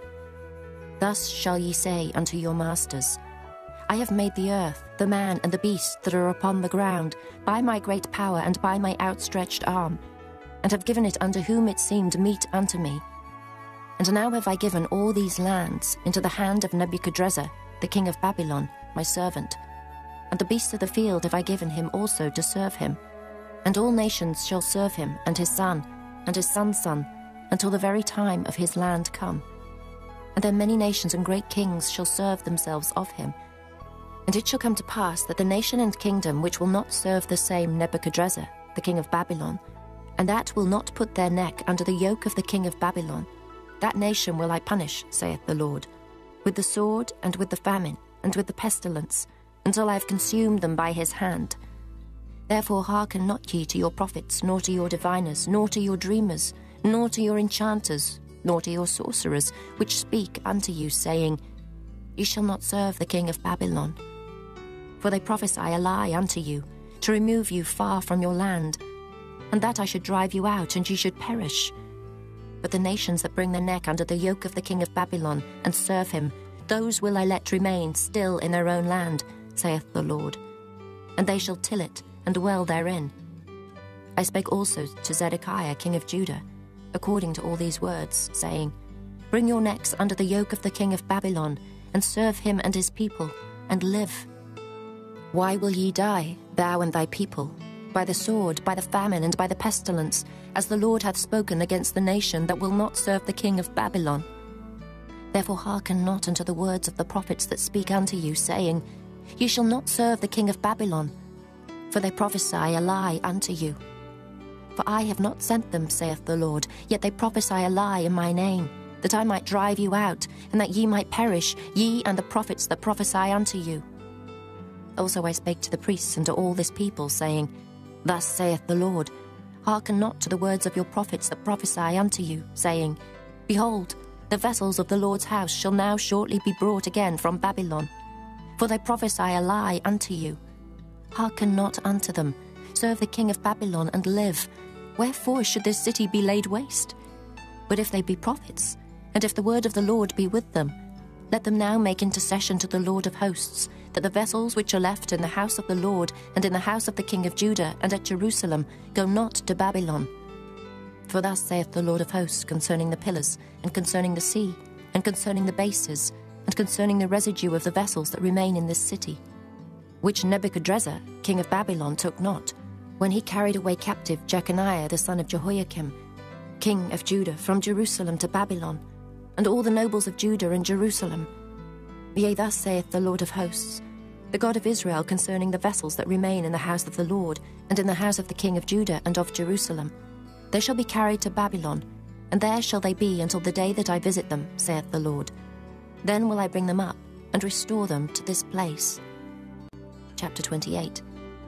Thus shall ye say unto your masters, I have made the earth, the man and the beast that are upon the ground, by my great power and by my outstretched arm, and have given it unto whom it seemed meet unto me. And now have I given all these lands into the hand of Nebuchadrezzar, the king of Babylon, my servant. And the beasts of the field have I given him also to serve him. And all nations shall serve him, and his son, and his son's son, until the very time of his land come. And then many nations and great kings shall serve themselves of him. And it shall come to pass that the nation and kingdom which will not serve the same Nebuchadrezzar, the king of Babylon, and that will not put their neck under the yoke of the king of Babylon, that nation will I punish, saith the Lord, with the sword, and with the famine, and with the pestilence, until I have consumed them by his hand. Therefore hearken not ye to your prophets, nor to your diviners, nor to your dreamers, nor to your enchanters, nor to your sorcerers, which speak unto you, saying, Ye shall not serve the king of Babylon. For they prophesy a lie unto you, to remove you far from your land, and that I should drive you out, and ye should perish. But the nations that bring their neck under the yoke of the king of Babylon, and serve him, those will I let remain still in their own land, saith the Lord. And they shall till it, and dwell therein. I spake also to Zedekiah king of Judah, according to all these words, saying, Bring your necks under the yoke of the king of Babylon, and serve him and his people, and live. Why will ye die, thou and thy people, by the sword, by the famine, and by the pestilence, as the Lord hath spoken against the nation that will not serve the king of Babylon? Therefore hearken not unto the words of the prophets that speak unto you, saying, Ye shall not serve the king of Babylon, for they prophesy a lie unto you. For I have not sent them, saith the Lord, yet they prophesy a lie in my name, that I might drive you out, and that ye might perish, ye and the prophets that prophesy unto you. Also I spake to the priests and to all this people, saying, Thus saith the Lord, Hearken not to the words of your prophets that prophesy unto you, saying, Behold, the vessels of the Lord's house shall now shortly be brought again from Babylon. For they prophesy a lie unto you. Hearken not unto them. Serve the king of Babylon and live. Wherefore should this city be laid waste? But if they be prophets, and if the word of the Lord be with them, let them now make intercession to the Lord of hosts, that the vessels which are left in the house of the Lord and in the house of the king of Judah and at Jerusalem go not to Babylon. For thus saith the Lord of hosts concerning the pillars, and concerning the sea, and concerning the bases, and concerning the residue of the vessels that remain in this city, which Nebuchadrezzar, king of Babylon, took not, when he carried away captive Jeconiah the son of Jehoiakim, king of Judah, from Jerusalem to Babylon, and all the nobles of Judah and Jerusalem. Yea, thus saith the Lord of hosts, the God of Israel, concerning the vessels that remain in the house of the Lord, and in the house of the king of Judah and of Jerusalem. They shall be carried to Babylon, and there shall they be until the day that I visit them, saith the Lord. Then will I bring them up, and restore them to this place. Chapter twenty-eight.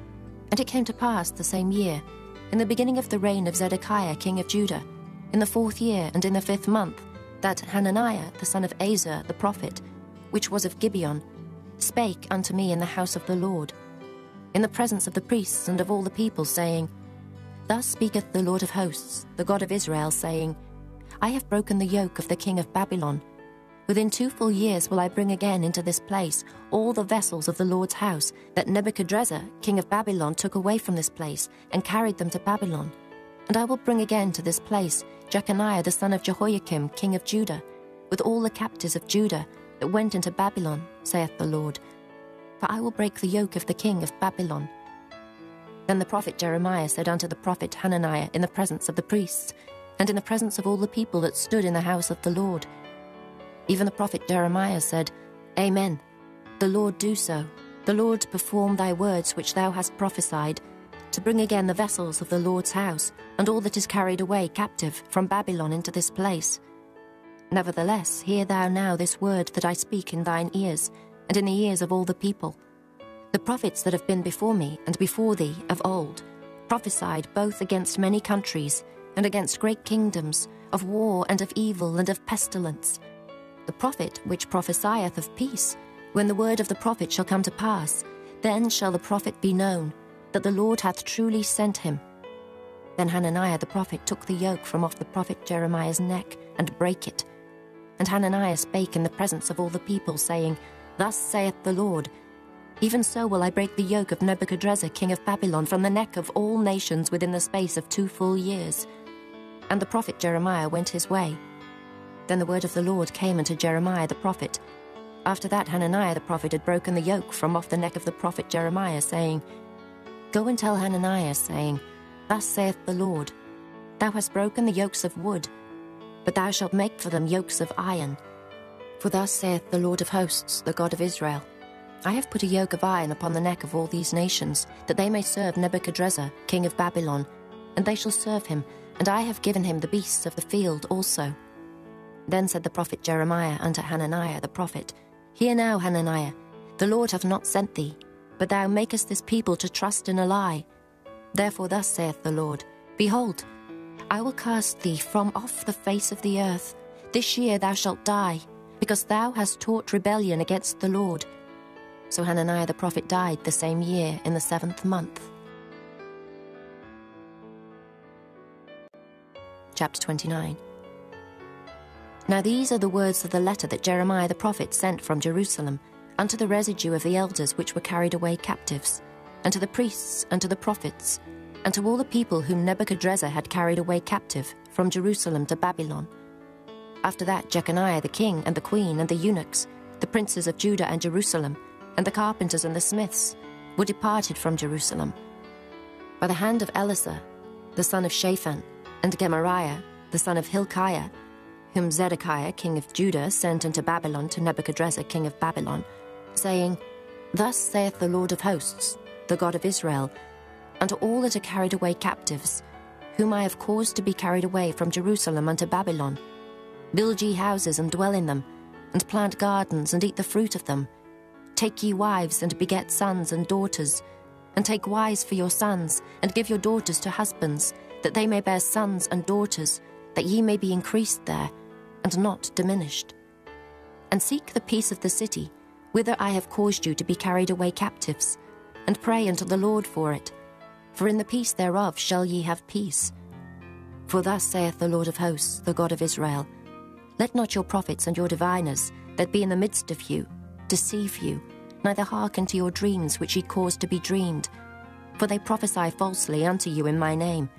And it came to pass the same year, in the beginning of the reign of Zedekiah king of Judah, in the fourth year and in the fifth month, that Hananiah the son of Azar the prophet, which was of Gibeon, spake unto me in the house of the Lord, in the presence of the priests and of all the people, saying, Thus speaketh the Lord of hosts, the God of Israel, saying, I have broken the yoke of the king of Babylon. Within two full years will I bring again into this place all the vessels of the Lord's house that Nebuchadrezzar, king of Babylon, took away from this place and carried them to Babylon. And I will bring again to this place Jeconiah the son of Jehoiakim, king of Judah, with all the captives of Judah that went into Babylon, saith the Lord. For I will break the yoke of the king of Babylon. Then the prophet Jeremiah said unto the prophet Hananiah in the presence of the priests, and in the presence of all the people that stood in the house of the Lord. Even the prophet Jeremiah said, Amen. The Lord do so. The Lord perform thy words which thou hast prophesied, to bring again the vessels of the Lord's house, and all that is carried away captive from Babylon into this place. Nevertheless, hear thou now this word that I speak in thine ears, and in the ears of all the people. The prophets that have been before me and before thee of old prophesied both against many countries and against great kingdoms, of war and of evil and of pestilence. The prophet which prophesieth of peace, when the word of the prophet shall come to pass, then shall the prophet be known, that the Lord hath truly sent him. Then Hananiah the prophet took the yoke from off the prophet Jeremiah's neck, and brake it. And Hananiah spake in the presence of all the people, saying, Thus saith the Lord, Even so will I break the yoke of Nebuchadrezzar king of Babylon from the neck of all nations within the space of two full years. And the prophet Jeremiah went his way. Then the word of the Lord came unto Jeremiah the prophet. After that Hananiah the prophet had broken the yoke from off the neck of the prophet Jeremiah, saying, Go and tell Hananiah, saying, Thus saith the Lord, Thou hast broken the yokes of wood, but thou shalt make for them yokes of iron. For thus saith the Lord of hosts, the God of Israel, I have put a yoke of iron upon the neck of all these nations, that they may serve Nebuchadrezzar, king of Babylon, and they shall serve him, and I have given him the beasts of the field also. Then said the prophet Jeremiah unto Hananiah the prophet, Hear now, Hananiah, the Lord hath not sent thee, but thou makest this people to trust in a lie. Therefore thus saith the Lord, Behold, I will cast thee from off the face of the earth. This year thou shalt die, because thou hast taught rebellion against the Lord. So Hananiah the prophet died the same year in the seventh month. Chapter twenty-nine. Now these are the words of the letter that Jeremiah the prophet sent from Jerusalem unto the residue of the elders which were carried away captives, and to the priests, and to the prophets, and to all the people whom Nebuchadrezzar had carried away captive from Jerusalem to Babylon. After that Jeconiah the king, and the queen, and the eunuchs, the princes of Judah and Jerusalem, and the carpenters and the smiths, were departed from Jerusalem. By the hand of Elasah, the son of Shaphan, and Gemariah, the son of Hilkiah, whom Zedekiah king of Judah sent into Babylon to Nebuchadrezzar king of Babylon, saying, Thus saith the Lord of hosts, the God of Israel, unto all that are carried away captives, whom I have caused to be carried away from Jerusalem unto Babylon, Build ye houses and dwell in them, and plant gardens and eat the fruit of them. Take ye wives and beget sons and daughters, and take wives for your sons, and give your daughters to husbands, that they may bear sons and daughters, that ye may be increased there, and not diminished. And seek the peace of the city, whither I have caused you to be carried away captives, and pray unto the Lord for it, for in the peace thereof shall ye have peace. For thus saith the Lord of hosts, the God of Israel, let not your prophets and your diviners that be in the midst of you deceive you, neither hearken to your dreams which ye cause to be dreamed. For they prophesy falsely unto you in my name.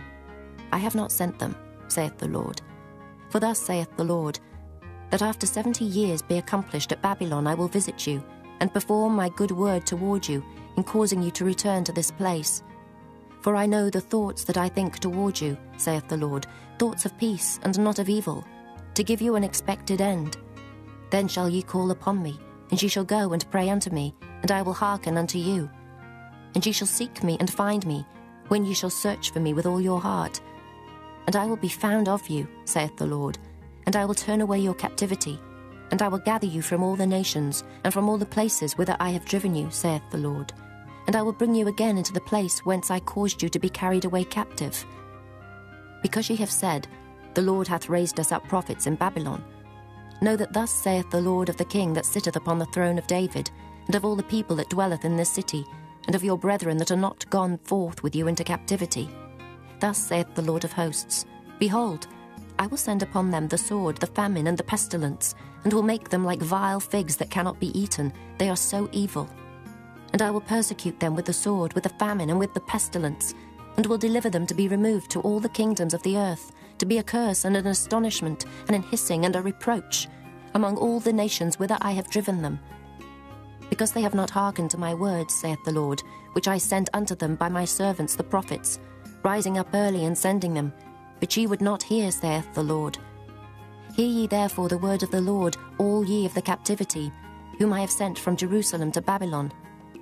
I have not sent them, saith the Lord. For thus saith the Lord, that after seventy years be accomplished at Babylon I will visit you, and perform my good word toward you, in causing you to return to this place. For I know the thoughts that I think toward you, saith the Lord, thoughts of peace and not of evil, to give you an expected end. Then shall ye call upon me, and ye shall go and pray unto me, and I will hearken unto you. And ye shall seek me and find me, when ye shall search for me with all your heart. And I will be found of you, saith the Lord, and I will turn away your captivity, and I will gather you from all the nations, and from all the places whither I have driven you, saith the Lord. And I will bring you again into the place whence I caused you to be carried away captive. Because ye have said, the Lord hath raised us up prophets in Babylon, know that thus saith the Lord of the King that sitteth upon the throne of David, and of all the people that dwelleth in this city, and of your brethren that are not gone forth with you into captivity. Thus saith the Lord of hosts, behold, I will send upon them the sword, the famine, and the pestilence, and will make them like vile figs that cannot be eaten. They are so evil. And I will persecute them with the sword, with the famine, and with the pestilence, and will deliver them to be removed to all the kingdoms of the earth, to be a curse and an astonishment, and an hissing and a reproach, among all the nations whither I have driven them. Because they have not hearkened to my words, saith the Lord, which I sent unto them by my servants the prophets, rising up early and sending them, but ye would not hear, saith the Lord. Hear ye therefore the word of the Lord, all ye of the captivity, whom I have sent from Jerusalem to Babylon.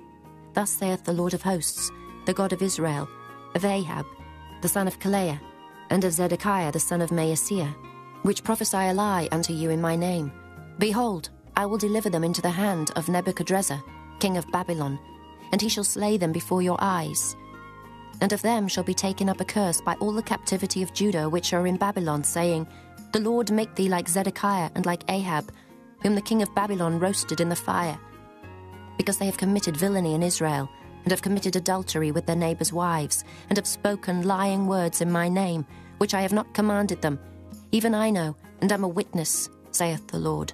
Thus saith the Lord of hosts, the God of Israel, of Ahab, the son of Kaleah, and of Zedekiah the son of Maaseiah, which prophesy a lie unto you in my name. Behold, I will deliver them into the hand of Nebuchadrezzar, king of Babylon, and he shall slay them before your eyes. And of them shall be taken up a curse by all the captivity of Judah which are in Babylon, saying, the Lord make thee like Zedekiah and like Ahab, whom the king of Babylon roasted in the fire. Because they have committed villainy in Israel, and have committed adultery with their neighbours' wives, and have spoken lying words in my name, which I have not commanded them, even I know, and am a witness, saith the Lord.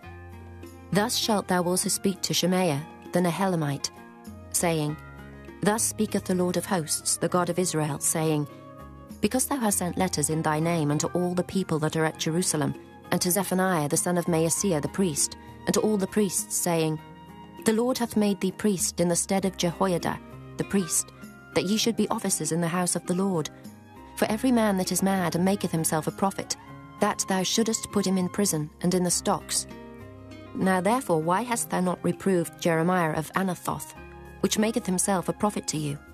Thus shalt thou also speak to Shemaiah the Nehelamite, saying, thus speaketh the Lord of hosts, the God of Israel, saying, because thou hast sent letters in thy name unto all the people that are at Jerusalem, and to Zephaniah the son of Maaseiah the priest, and to all the priests, saying, the Lord hath made thee priest in the stead of Jehoiada the priest, that ye should be officers in the house of the Lord. For every man that is mad and maketh himself a prophet, that thou shouldest put him in prison and in the stocks. Now therefore why hast thou not reproved Jeremiah of Anathoth, which maketh himself a prophet to you?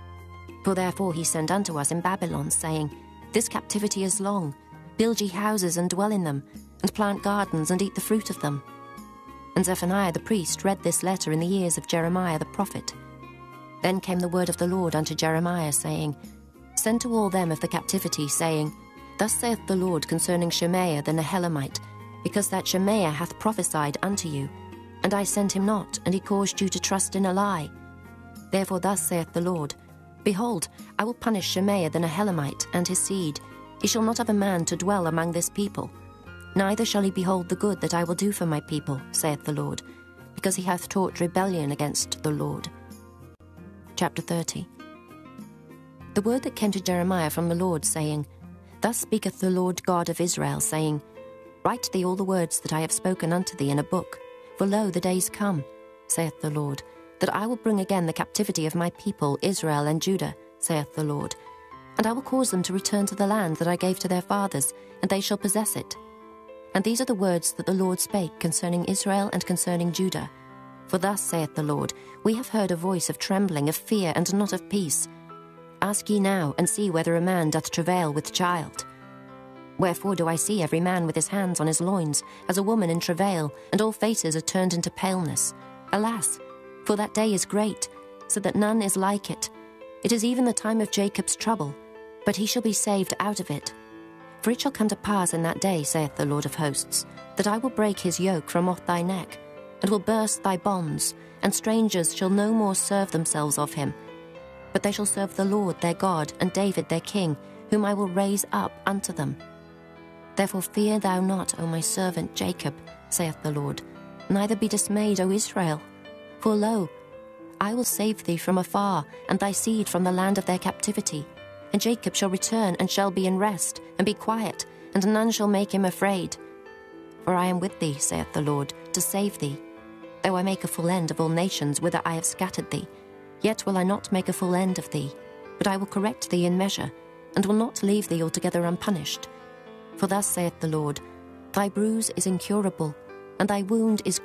For therefore he sent unto us in Babylon, saying, this captivity is long, build ye houses and dwell in them, and plant gardens and eat the fruit of them. And Zephaniah the priest read this letter in the ears of Jeremiah the prophet. Then came the word of the Lord unto Jeremiah, saying, send to all them of the captivity, saying, thus saith the Lord concerning Shemaiah the Nehelamite, because that Shemaiah hath prophesied unto you, and I sent him not, and he caused you to trust in a lie. Therefore thus saith the Lord, behold, I will punish Shemaiah the Nehelamite and his seed. He shall not have a man to dwell among this people, neither shall he behold the good that I will do for my people, saith the Lord, because he hath taught rebellion against the Lord. Chapter thirty. The word that came to Jeremiah from the Lord, saying, thus speaketh the Lord God of Israel, saying, write thee all the words that I have spoken unto thee in a book, for lo, the days come, saith the Lord, that I will bring again the captivity of my people Israel and Judah, saith the Lord, and I will cause them to return to the land that I gave to their fathers, and they shall possess it. And these are the words that the Lord spake concerning Israel and concerning Judah. For thus saith the Lord, we have heard a voice of trembling, of fear, and not of peace. Ask ye now, and see whether a man doth travail with child. Wherefore do I see every man with his hands on his loins, as a woman in travail, and all faces are turned into paleness? Alas, for that day is great, so that none is like it. It is even the time of Jacob's trouble, but he shall be saved out of it. For it shall come to pass in that day, saith the Lord of hosts, that I will break his yoke from off thy neck, and will burst thy bonds, and strangers shall no more serve themselves of him. But they shall serve the Lord their God, and David their king, whom I will raise up unto them. Therefore fear thou not, O my servant Jacob, saith the Lord, neither be dismayed, O Israel. For lo, I will save thee from afar, and thy seed from the land of their captivity. And Jacob shall return, and shall be in rest, and be quiet, and none shall make him afraid. For I am with thee, saith the Lord, to save thee. Though I make a full end of all nations whither I have scattered thee, yet will I not make a full end of thee, but I will correct thee in measure, and will not leave thee altogether unpunished. For thus saith the Lord, thy bruise is incurable, and thy wound is